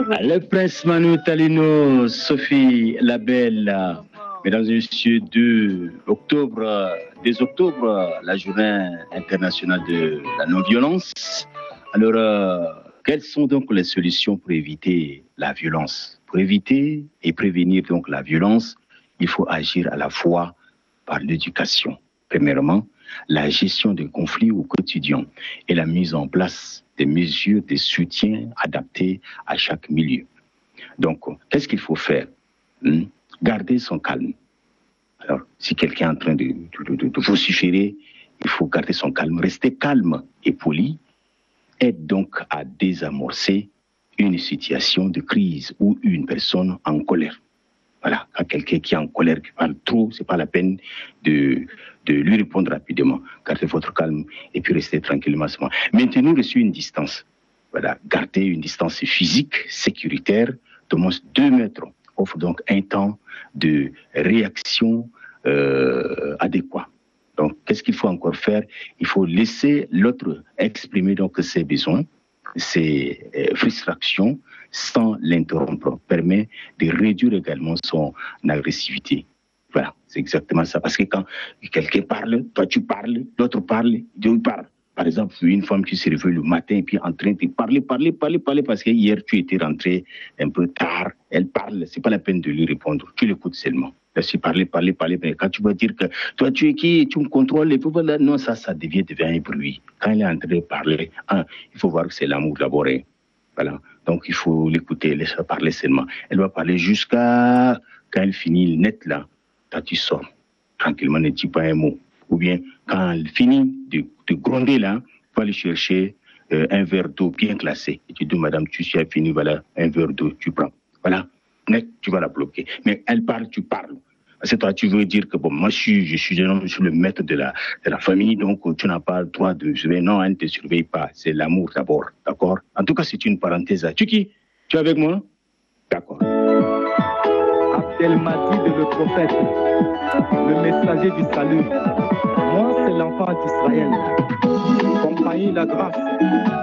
Le prince Manu Talino, Sophie Labelle, mesdames et messieurs, 2 octobre, la journée internationale de la non-violence. Alors, quelles sont donc les solutions pour éviter la violence? Pour éviter et prévenir donc la violence, il faut agir à la fois par l'éducation. Premièrement, la gestion des conflits au quotidien et la mise en place des mesures de soutien adaptées à chaque milieu. Donc, qu'est-ce qu'il faut faire? Garder son calme. Alors, si quelqu'un est en train de vociférer, il faut garder son calme, rester calme et poli, aide donc à désamorcer une situation de crise ou une personne en colère. Voilà, quand quelqu'un qui est en colère, qui parle trop, c'est pas la peine de lui répondre rapidement. Gardez votre calme et puis restez tranquillement. Maintenez sur une distance. Voilà, gardez une distance physique, sécuritaire, de moins 2 mètres. Offre donc un temps de réaction adéquat. Donc, qu'est-ce qu'il faut encore faire? Il faut laisser l'autre exprimer donc ses besoins, ses frustrations, sans l'interrompre, permet de réduire également son agressivité. Voilà, c'est exactement ça. Parce que quand quelqu'un parle, toi tu parles, l'autre parle, Dieu parle. Par exemple, une femme qui se réveille le matin et puis en train de parler, parce que hier tu étais rentré un peu tard, elle parle, c'est pas la peine de lui répondre, tu l'écoutes seulement. Laisse parler, mais quand tu vas dire que toi tu es qui, tu me contrôles, et puis voilà, non, ça devient un bruit. Quand elle est en train de parler, il faut voir que c'est l'amour d'abord. Voilà. Donc il faut l'écouter, laisse parler seulement. Elle va parler jusqu'à quand elle finit net là, quand tu sors tranquillement, ne dis pas un mot. Ou bien quand elle finit de gronder là, tu vas aller chercher un verre d'eau bien classé. Et tu dis, madame, tu as fini, voilà, un verre d'eau, tu prends. Voilà, net, tu vas la bloquer. Mais elle parle, tu parles. Parce que toi, tu veux dire que bon, moi, je suis le maître de la famille, donc tu n'as pas le droit de surveiller. Non, elle ne te surveille pas. C'est l'amour d'abord, d'accord? En tout cas, c'est une parenthèse. Tu qui? Tu es avec moi? D'accord. Abdelmadi de le prophète, le messager du salut. Moi, c'est l'enfant d'Israël. Compagnie la grâce.